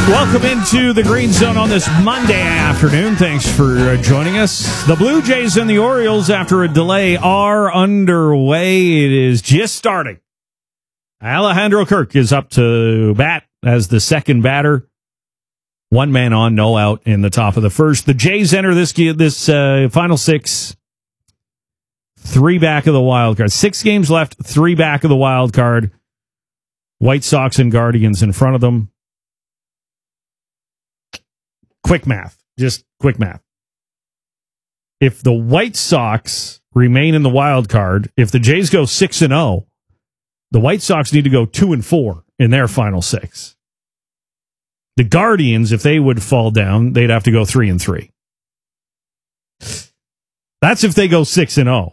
Welcome into the Green Zone on this Monday afternoon. Thanks for joining us. The Blue Jays and the Orioles, after a delay, are underway. It is just starting. Alejandro Kirk is up to bat as the second batter. One man on, no out in the top of the first. The Jays enter this final six. 3 back of the wild card. 6 games left, 3 back of the wild card. White Sox and Guardians in front of them. Quick math. Just quick math. If the White Sox remain in the wild card, if the Jays go 6-0, the White Sox need to go 2-4 in their final 6. The Guardians, if they would fall down, they'd have to go 3-3. That's if they go 6-0.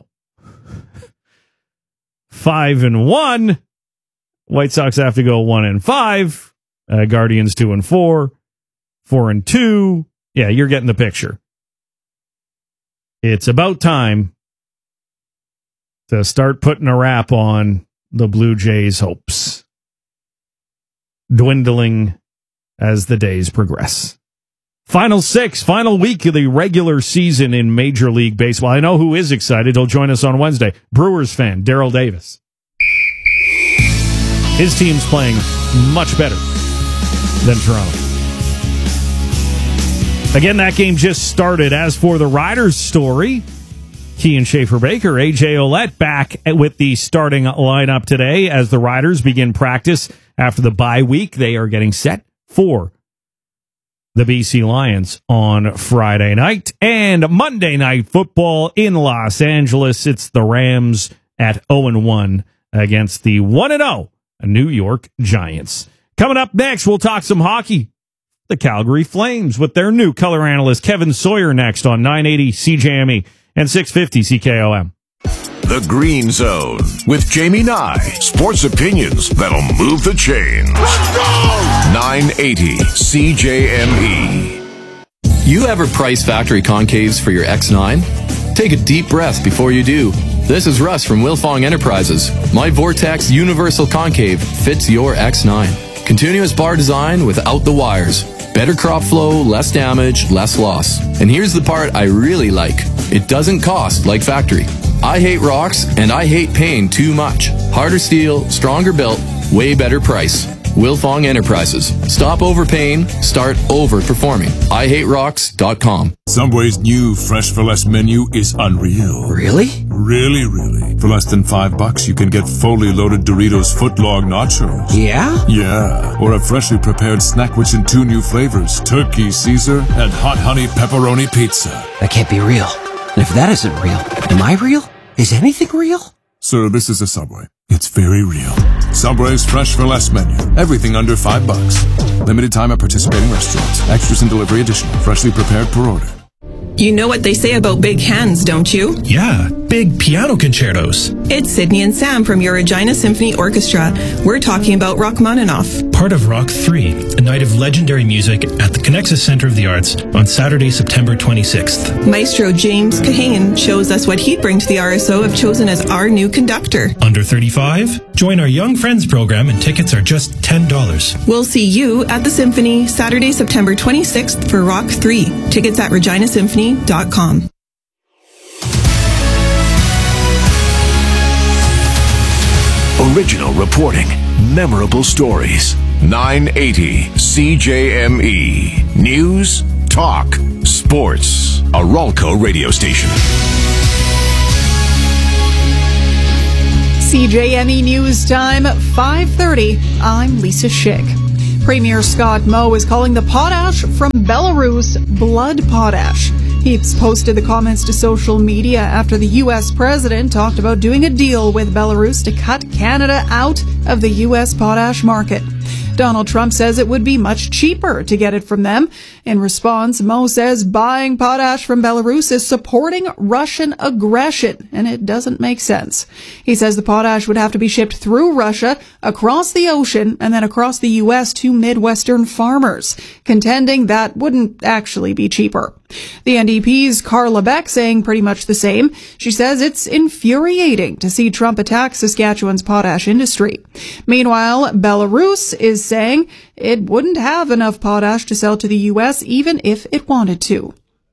5-1. White Sox have to go 1-5. Guardians 2-4. 4-2. Yeah, you're getting the picture. It's about time to start putting a wrap on the Blue Jays' hopes, dwindling as the days progress. Final 6, final week of the regular season in Major League Baseball. I know who is excited. He'll join us on Wednesday. Brewers fan, Daryl Davis. His team's playing much better than Toronto. Again, that game just started. As for the Riders' story, Kean Schaefer-Baker, A.J. Ouellette back with the starting lineup today as the Riders begin practice after the bye week. They are getting set for the BC Lions on Friday night. And Monday Night Football in Los Angeles. It's the Rams at 0-1 against the 1-0 New York Giants. Coming up next, we'll talk some hockey. The Calgary Flames with their new color analyst Kevin Sawyer next on 980 CJME and 650 CKOM. The Green Zone with Jamie Nye. Sports opinions that'll move the chains. Let's go! 980 CJME. You ever price factory concaves for your X9? Take a deep breath before you do. This is Russ from Wilfong Enterprises. My Vortex Universal Concave fits your X9. Continuous bar design without the wires. Better crop flow, less damage, less loss. And here's the part I really like. It doesn't cost like factory. I hate rocks and I hate paying too much. Harder steel, stronger built, way better price. Wilfong Enterprises. Stop overpaying, start overperforming. IHateRocks.com. Subway's new Fresh for Less menu is unreal. Really? Really. For less than $5, you can get fully loaded Doritos footlong nachos. Yeah? Yeah. Or a freshly prepared snack which in 2 new flavors, Turkey Caesar and Hot Honey Pepperoni Pizza. That can't be real. And if that isn't real, am I real? Is anything real? Sir, this is a Subway. It's very real. Subway's Fresh for Less menu. Everything under $5. Limited time at participating restaurants. Extras and delivery additional. Freshly prepared per order. You know what they say about big hands, don't you? Yeah, big piano concertos. It's Sydney and Sam from your Regina Symphony Orchestra. We're talking about Rachmaninoff. Part of Rock 3, a night of legendary music at the Connexa Center of the Arts on Saturday, September 26th. Maestro James Kahane shows us what he'd bring to the RSO if chosen as our new conductor. Under 35? Join our Young Friends program and tickets are just $10. We'll see you at the Symphony Saturday, September 26th for Rock 3. Tickets at reginasymphony.com. Original reporting, memorable stories. 980 CJME. News, talk, sports. A Ralco radio station. CJME News Time, 5:30. I'm Lisa Schick. Premier Scott Moe is calling the potash from Belarus blood potash. He's posted the comments to social media after the U.S. president talked about doing a deal with Belarus to cut Canada out of the U.S. potash market. Donald Trump says it would be much cheaper to get it from them. In response, Moe says buying potash from Belarus is supporting Russian aggression, and it doesn't make sense. He says the potash would have to be shipped through Russia, across the ocean, and then across the U.S. to Midwestern farmers, contending that wouldn't actually be cheaper. The NDP's Carla Beck saying pretty much the same. She says it's infuriating to see Trump attack Saskatchewan's potash industry. Meanwhile, Belarus is saying it wouldn't have enough potash to sell to the U.S. even if it wanted to.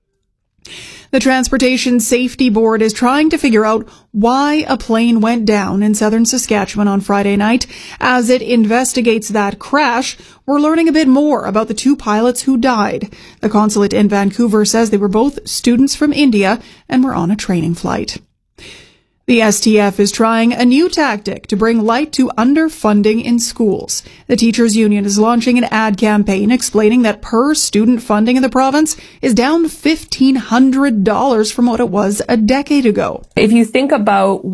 The Transportation Safety Board is trying to figure out why a plane went down in southern Saskatchewan on Friday night. As it investigates that crash, we're learning a bit more about the two pilots who died. The consulate in Vancouver says they were both students from India and were on a training flight. The STF is trying a new tactic to bring light to underfunding in schools. The Teachers Union is launching an ad campaign explaining that per-student funding in the province is down $1,500 from what it was a decade ago. If you think about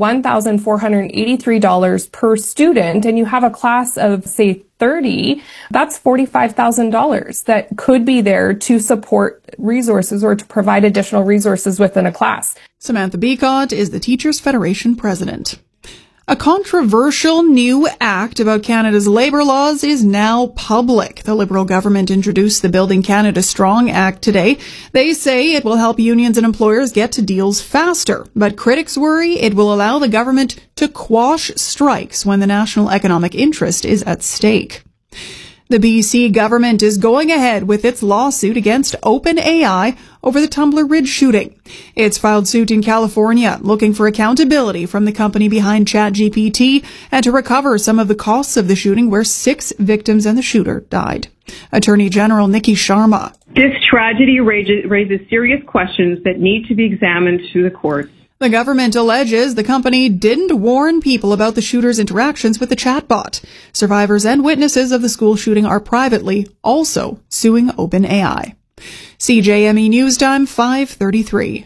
$1,483 per student and you have a class of, say, 30, that's $45,000 that could be there to support resources or to provide additional resources within a class. Samantha Beacott is the Teachers Federation president. A controversial new act about Canada's labour laws is now public. The Liberal government introduced the Building Canada Strong Act today. They say it will help unions and employers get to deals faster, but critics worry it will allow the government to quash strikes when the national economic interest is at stake. The BC government is going ahead with its lawsuit against OpenAI over the Tumbler Ridge shooting. It's filed suit in California, looking for accountability from the company behind ChatGPT and to recover some of the costs of the shooting where 6 victims and the shooter died. Attorney General Nikki Sharma. This tragedy raises serious questions that need to be examined through the courts. The government alleges the company didn't warn people about the shooter's interactions with the chatbot. Survivors and witnesses of the school shooting are privately also suing OpenAI. CJME News Time, 5:33.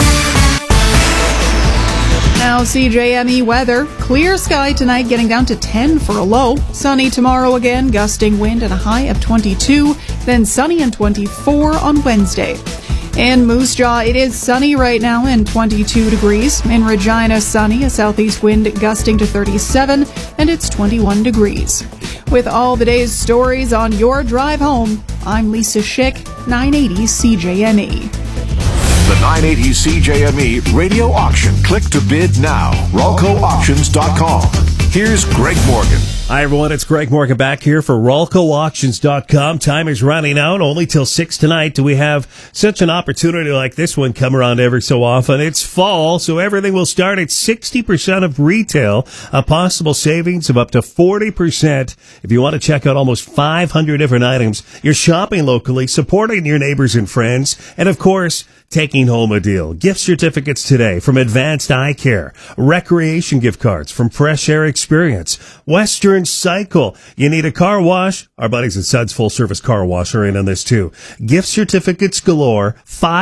Now CJME weather. Clear sky tonight, getting down to 10 for a low. Sunny tomorrow again, gusting wind and a high of 22. Then sunny and 24 on Wednesday. In Moose Jaw, it is sunny right now and 22 degrees. In Regina, sunny, a southeast wind gusting to 37, and it's 21 degrees. With all the day's stories on your drive home, I'm Lisa Schick, 980 CJME. The 980 CJME radio auction. Click to bid now. RalcoAuctions.com. Here's Greg Morgan. Hi, everyone. It's Greg Morgan back here for RalcoAuctions.com. Time is running out. Only till 6 tonight do we have such an opportunity like this one come around every so often. It's fall, so everything will start at 60% of retail, a possible savings of up to 40%. If you want to check out almost 500 different items, you're shopping locally, supporting your neighbors and friends, and of course, taking home a deal. Gift certificates today from Advanced Eye Care, recreation gift cards from Fresh Air Experience, Western Cycle. You need a car wash? Our buddies at Suds Full Service Car Wash are in on this too. Gift certificates galore.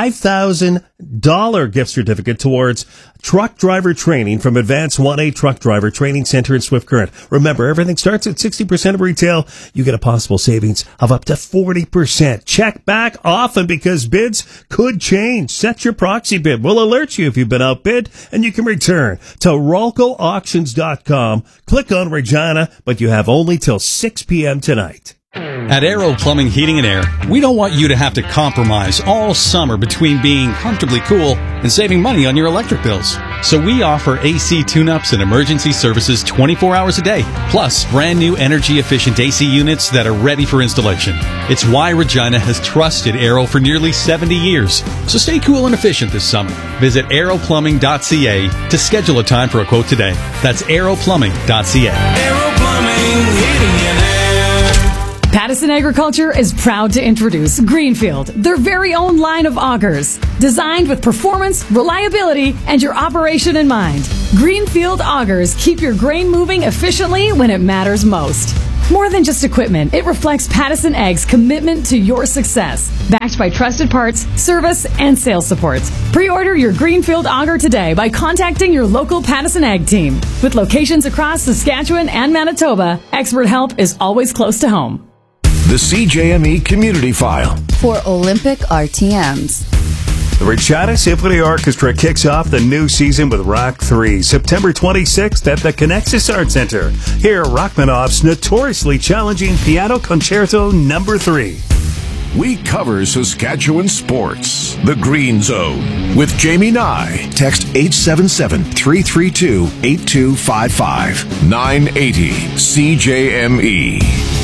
$5,000 gift certificate towards truck driver training from Advanced 1A Truck Driver Training Center in Swift Current. Remember, everything starts at 60% of retail. You get a possible savings of up to 40%. Check back often because bids could change. Set your proxy bid. We'll alert you if you've been outbid, and you can return to RalcoAuctions.com. Click on Regina, but you have only till 6 p.m. tonight. At Aero Plumbing, Heating and Air, we don't want you to have to compromise all summer between being comfortably cool and saving money on your electric bills. So we offer AC tune-ups and emergency services 24 hours a day, plus brand new energy-efficient AC units that are ready for installation. It's why Regina has trusted Aero for nearly 70 years. So stay cool and efficient this summer. Visit aeroplumbing.ca to schedule a time for a quote today. That's aeroplumbing.ca. Aero Plumbing, Heating and Air. Pattison Agriculture is proud to introduce Greenfield, their very own line of augers, designed with performance, reliability, and your operation in mind. Greenfield augers keep your grain moving efficiently when it matters most. More than just equipment, it reflects Pattison Ag's commitment to your success, backed by trusted parts, service, and sales support. Pre-order your Greenfield auger today by contacting your local Pattison Ag team. With locations across Saskatchewan and Manitoba, expert help is always close to home. The CJME Community File. For Olympic RTMs. The Regina Symphony Orchestra kicks off the new season with Rock 3, September 26th at the Connexus Art Center. Hear Rachmaninoff's notoriously challenging Piano Concerto No. 3. We cover Saskatchewan sports. The Green Zone with Jamie Nye. Text 877-332-8255. 980 CJME.